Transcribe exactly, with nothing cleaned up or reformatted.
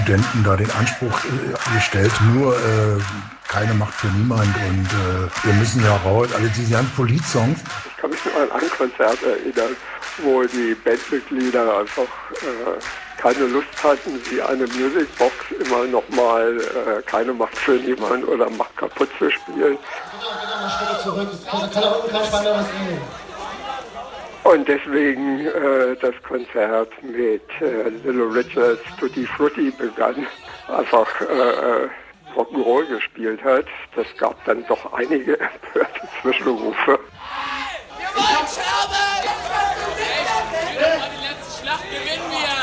Studenten da den Anspruch äh, gestellt, nur äh, keine Macht für niemand und äh, wir müssen ja raus, also diese ganzen Politsongs. Ich kann mich nur an ein Konzert erinnern, wo die Bandmitglieder einfach äh, keine Lust hatten, wie eine Musicbox immer nochmal äh, keine Macht für niemand oder Macht kaputt zu spielen. Und deswegen äh, das Konzert mit äh, Little Richards Tutti Frutti begann, einfach äh, Rock'n'Roll gespielt hat. Das gab dann doch einige empörte Zwischenrufe. Wir wollen Scherben! Die letzte Schlacht gewinnen wir!